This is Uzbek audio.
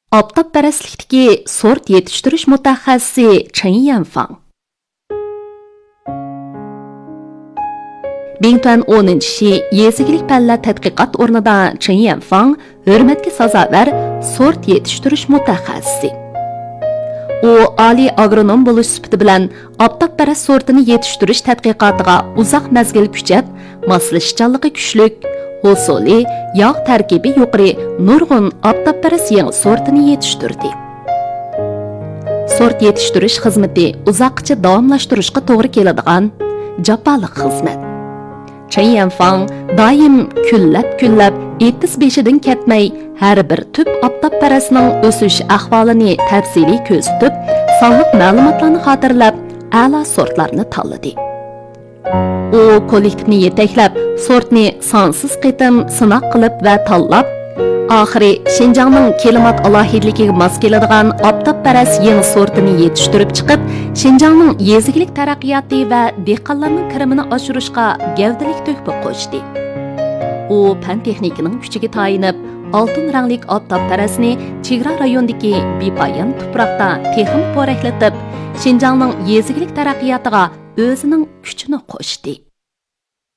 Obdobparastlikdagi sort yetishtirish mutaxassisi Chen Yanfang. Bingtuan 10-shi yezikilik fanlar tadqiqot o'rnida Chen Yanfang hurmatga sazovor sort yetishtirish mutaxassisi. U oliy agronom bo'lish sifati bilan obdobparast sortini yetishtirish tadqiqotiga uzoq mazgil kuchab, moslashchanligi kuchlik, hosili, yog' tarkibi yuqori nurg'un obdobparast yangi sortini yetishtirdi. Sort yetishtirish xizmati uzoqcha davomlashtirishga to'g'ri keladigan jafoliq xizmat. Chen Yanfang doim kunlab etis beshidan ketmay har bir tub obdobparastning o'sish ahvolini tafsiliy ko'rsatib, sonliq ma'lumotlarni xotirlab, a'lo sortlarni tanladi. U kollektivni yetaklab, sortni sonsiz qitim sinaq qilib va tanlab, oxiri Xinjiangning klimat alohidligiga mos keladigan obdobparast yangi sortini yetishtirib chiqib, Xinjiangning yezikilik taraqqiyoti va dehqonlarning kirimini oshirishga gavdalik to'hfa qo'shdi. U fan texnikaning kuchiga tayinib, oltin ranglik obdobparastni chegara rayondagi bepoyon tuproqda texnik poraklatib, Xinjiangning yezikilik taraqqiyotiga o'zining kuchini qo'shdi.